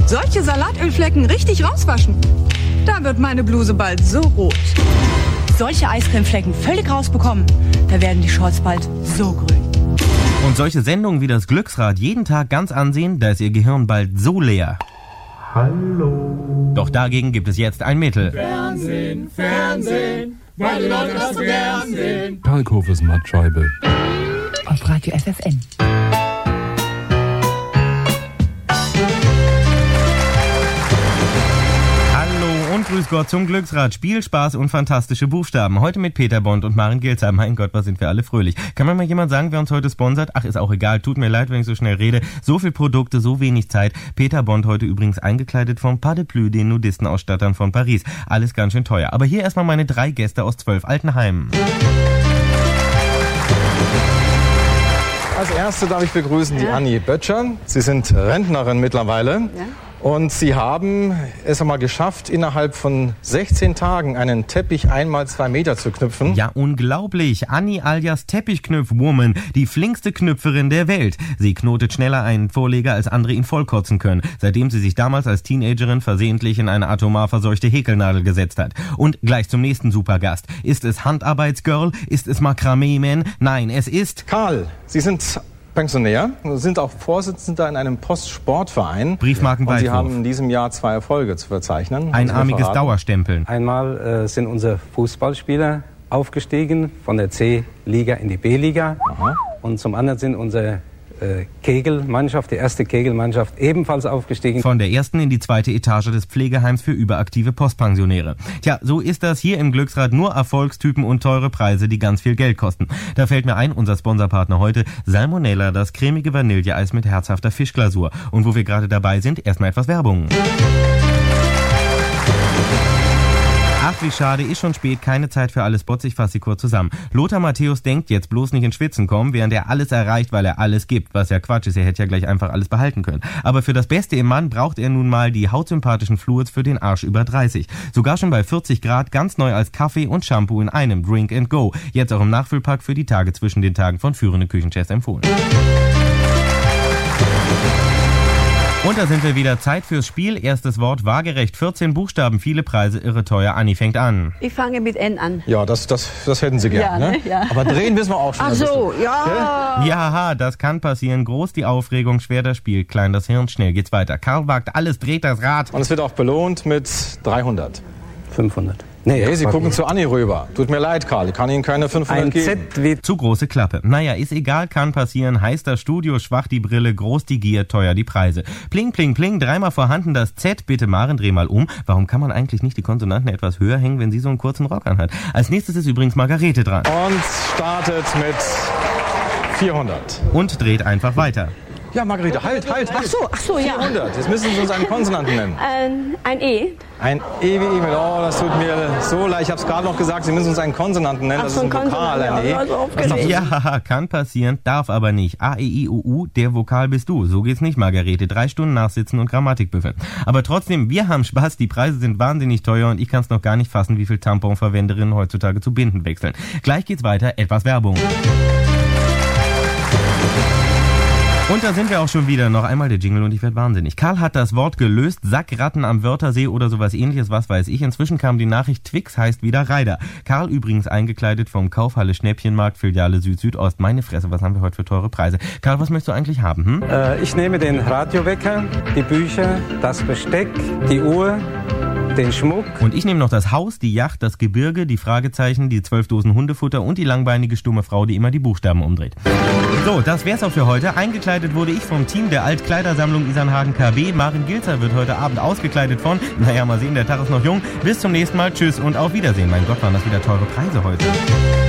Solche Salatölflecken richtig rauswaschen. Da wird meine Bluse bald so rot. Solche Eiscremeflecken völlig rausbekommen. Da werden die Shorts bald so grün. Und solche Sendungen wie das Glücksrad jeden Tag ganz ansehen, da ist ihr Gehirn bald so leer. Hallo. Doch dagegen gibt es jetzt ein Mittel. Fernsehen, weil die Leute das so gern sehen. Kalkhofes Mattscheibe. Auf Radio FFN. Und grüß Gott zum Glücksrad. Spiel, Spaß und fantastische Buchstaben. Heute mit Peter Bond und Maren Gilzer. Mein Gott, was sind wir alle fröhlich. Kann mir mal jemand sagen, wer uns heute sponsert? Ach, ist auch egal. Tut mir leid, wenn ich so schnell rede. So viel Produkte, so wenig Zeit. Peter Bond heute übrigens eingekleidet vom Pas de Plus, den Nudistenausstattern von Paris. Alles ganz schön teuer. Aber hier erstmal meine 3 Gäste aus 12 Altenheimen. Als erste darf ich begrüßen die Anni Böttcher. Sie sind Rentnerin mittlerweile. Ja. Und Sie haben es einmal geschafft, innerhalb von 16 Tagen einen Teppich 1x2 Meter zu knüpfen. Ja, unglaublich. Anni alias Teppichknüpfwoman, die flinkste Knüpferin der Welt. Sie knotet schneller einen Vorleger, als andere ihn vollkotzen können, seitdem sie sich damals als Teenagerin versehentlich in eine atomar verseuchte Häkelnadel gesetzt hat. Und gleich zum nächsten Supergast. Ist es Handarbeitsgirl? Ist es Makramee-Man? Nein, es ist... Karl, Sie sind Pensionär, sind auch Vorsitzender in einem Postsportverein. Briefmarkenweitwurf. Und Sie haben in diesem Jahr 2 Erfolge zu verzeichnen. Einarmiges Dauerstempeln. Einmal sind unsere Fußballspieler aufgestiegen von der C-Liga in die B-Liga. Aha. Und zum anderen sind unsere Kegelmannschaft, die erste Kegelmannschaft, ebenfalls aufgestiegen. Von der ersten in die 2. Etage des Pflegeheims für überaktive Postpensionäre. Tja, so ist das hier im Glücksrad, nur Erfolgstypen und teure Preise, die ganz viel Geld kosten. Da fällt mir ein, unser Sponsorpartner heute, Salmonella, das cremige Vanilleeis mit herzhafter Fischglasur. Und wo wir gerade dabei sind, erstmal etwas Werbung. Ach, wie schade, ist schon spät, keine Zeit für alle Spots, ich fasse sie kurz zusammen. Lothar Matthäus denkt jetzt bloß nicht ins Schwitzen kommen, während er alles erreicht, weil er alles gibt, was ja Quatsch ist, er hätte ja gleich einfach alles behalten können. Aber für das Beste im Mann braucht er nun mal die hautsympathischen Fluids für den Arsch über 30. Sogar schon bei 40 Grad, ganz neu als Kaffee und Shampoo in einem, Drink and Go. Jetzt auch im Nachfüllpack für die Tage zwischen den Tagen von führenden Küchenchefs empfohlen. Und da sind wir wieder. Zeit fürs Spiel. Erstes Wort waagerecht. 14 Buchstaben, viele Preise, irre teuer. Anni fängt an. Ich fange mit N an. Ja, das hätten Sie gerne. Ja, ne? Ja. Aber drehen wissen wir auch schon. Ach so, ja. Ja, das kann passieren. Groß die Aufregung, schwer das Spiel, klein das Hirn, schnell geht's weiter. Karl wagt alles, dreht das Rad. Und es wird auch belohnt mit 300. 500. Nee, Sie gucken zu Anni rüber. Tut mir leid, Karl, ich kann Ihnen keine 500 ein geben. Z wie zu große Klappe. Naja, ist egal, kann passieren. Heiß das Studio, schwach die Brille, groß die Gier, teuer die Preise. Pling, pling, pling, dreimal vorhanden das Z. Bitte Maren, dreh mal um. Warum kann man eigentlich nicht die Konsonanten etwas höher hängen, wenn sie so einen kurzen Rock anhat? Als nächstes ist übrigens Margarete dran. Und startet mit 400. Und dreht einfach weiter. Ja, Margarete, halt. Ach so, ja. 400. Jetzt müssen Sie uns einen Konsonanten nennen. Ein E. Ein E wie E-Mail. Oh, das tut mir so leid. Ich habe es gerade noch gesagt, Sie müssen uns einen Konsonanten nennen. Das ist ein Vokal, ein E. Ja, kann passieren, darf aber nicht. A, E, I, O, U, der Vokal bist du. So geht's nicht, Margarete. 3 Stunden nachsitzen und Grammatik büffeln. Aber trotzdem, wir haben Spaß. Die Preise sind wahnsinnig teuer und ich kann es noch gar nicht fassen, wie viel Tamponverwenderinnen heutzutage zu Binden wechseln. Gleich geht's weiter. Etwas Werbung. Und da sind wir auch schon wieder. Noch einmal der Jingle und ich werde wahnsinnig. Karl hat das Wort gelöst. Sackratten am Wörthersee oder sowas ähnliches, was weiß ich. Inzwischen kam die Nachricht, Twix heißt wieder Reider. Karl übrigens eingekleidet vom Kaufhalle Schnäppchenmarkt, Filiale Süd-Südost. Meine Fresse, was haben wir heute für teure Preise? Karl, was möchtest du eigentlich haben? Ich nehme den Radiowecker, die Bücher, das Besteck, die Uhr, den Schmuck. Und ich nehme noch das Haus, die Yacht, das Gebirge, die Fragezeichen, die 12 Dosen Hundefutter und die langbeinige stumme Frau, die immer die Buchstaben umdreht. So, das wär's auch für heute. Eingekleidet wurde ich vom Team der Altkleidersammlung Isernhagen KB. Maren Gilzer wird heute Abend ausgekleidet von, naja, mal sehen, der Tag ist noch jung. Bis zum nächsten Mal. Tschüss und auf Wiedersehen. Mein Gott, waren das wieder teure Preise heute.